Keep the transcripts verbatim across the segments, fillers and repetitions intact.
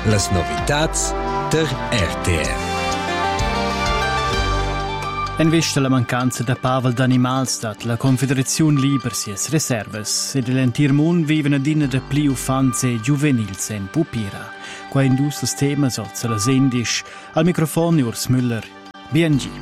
Las novitats der R T R. En vista la mancanza da pavel d'animals dat la Confederazione Liber sies reserves e dell'entir mund viven adina de pli ufanze juvenils en pupira. Qua indus tema sozza las indisch, al microfono Urs Müller, B N G.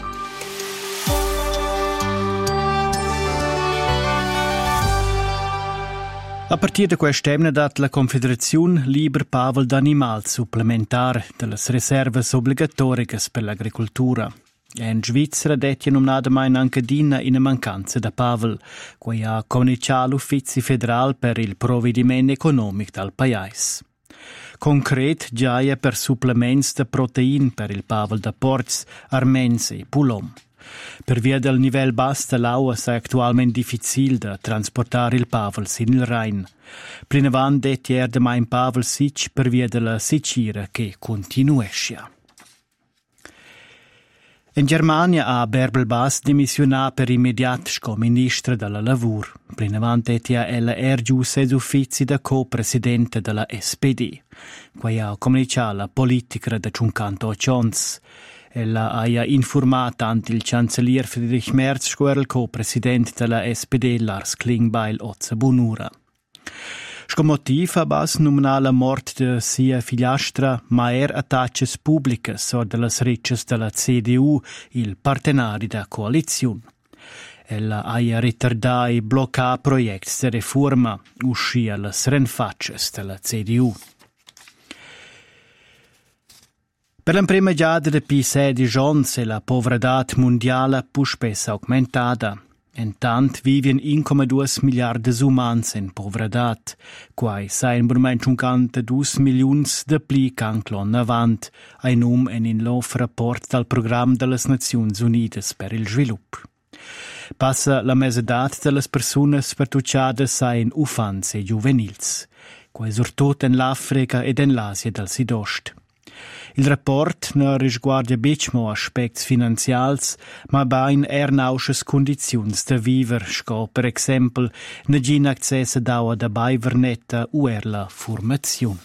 A partir da quest'emna dat la Confederazione Liber pavel d'animals supplementar delle reserves obbligatoriche per l'agricoltura. In Svizzera detti nominata mai anche dina in mancanza da pavel, cui ha comunicato l'Ufficio federale per il provvedimento economico del paese. Concret già è per supplementi di proteine per il pavel da porcs, armens e pulom. Per via del livello basso dell'acqua è attualmente difficile da trasportare il pavel sin il Rhein. Prima avanti detti era mai in pavel sic per via della sicira che continuesce. In Germania ha Bärbel Bass dimissionato per immediato come ministra della lavoro. Prima avanti ella era giù ses uffizi da co-presidente della S P D. Qui ha comunicato la politica da cinquanta anni. Ella ha informato anche il cancellier Friedrich Merz e il co-presidente della S P D Lars Klingbeil Otze Bonura. Sco motiv ha Bass nominà la morte de sia figliastra, ma er attacces publicas o de las ricces della C D U, il partenari da coalizione. Ella ha ritardà e bloccà progetti de riforma, uscì las renfacces della C D U. Per la prima giada de P sedici giorni la povredat mondiale pu spessa aumentata. Intant viven uno virgola due miliardi umans in povredat, quai sain burmain cinquantadue milioni de pli canclon avant, ein um en in lof rapport dal programma delle Nazioni Unidas per il sviluppo. Passa la mesedat de las personas pertucciadas sain ufans e juvenils, quai surtot en l'Africa ed en l'Asia del Sidost. Il rapport ne risguarda becmo aspects finanzials, ma bain ernausches condizions de viver, sco per exempel ne gin accessa daua da baivernetta u er la formazione.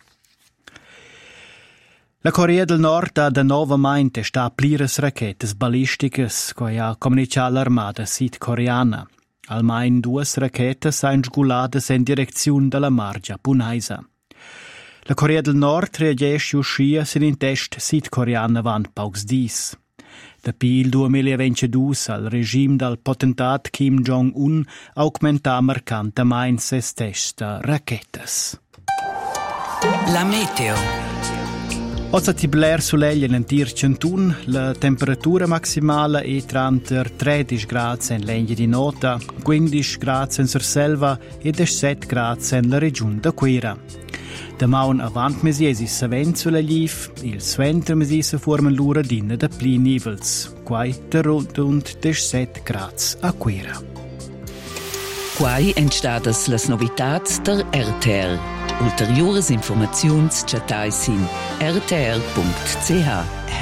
La Corea del Nord ha da novamente sta plires rachetes ballisticas, coi ha comunicato l'armata sudcoreana. Almain duas rachetes sain sgulades in direzione della mar giapponesa. La Corea del Nord reagisce uscì sin in test sudcoreana avant paucs dis. Dapi il duemilaventidue al regime del potentat Kim Jong-un augmenta marcantemente ses test rachetes. La meteo. Oggi tibler soleglia in Antir Centun, la temperatura maximale è tra tredici gradi in Legna di Nota, quindici gradi in Surselva e diciassette gradi in la regione da Quera. Da maun avant mesiesi sa vent sulla liv, il sventer mesiesa formen l'ura dinna da pli nivels, quai da rund diciassette gradi a Quera. Quai entstadas las novitats der R T R. Ulteriores informaziuns chatais in r t r punct c h.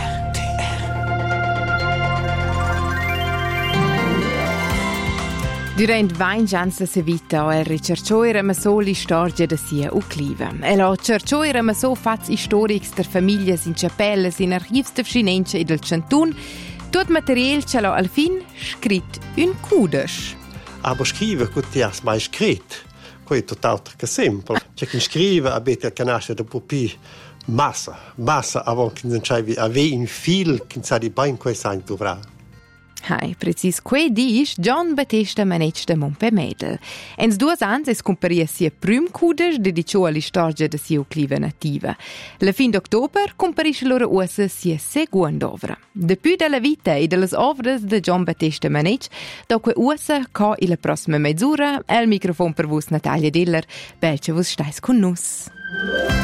Durant vain gians da se vita o er ricercioira ma so l'istoria da sia ucliva. E lo cercioira ma so fats istorics der familias in capelles in archivs de Fschinenche e del Centun, tot material ce l'ho al fin scrit un cudes. Aber scrive che ti has mai scritto, quello è totalmente semplice. C'è chi scrive abete il canasce da pupi massa, massa avant che non c'è ave in fil che sa di ben questo anno dovrà. Hai, precis quei disch John Battista Manetsch de Montpemedel. Ens duas ans es comparia sia prüm cudes dedicio all'istoria da sia ucliva nativa. La fin d'october comparisce loro ussa sia segunda ovra. Depui della vita e delle ovras de John Battista Manetsch, doque ussa co in la prossima mezz'ora, el microfon per vos Natalia Diller, belce vos stais con nus.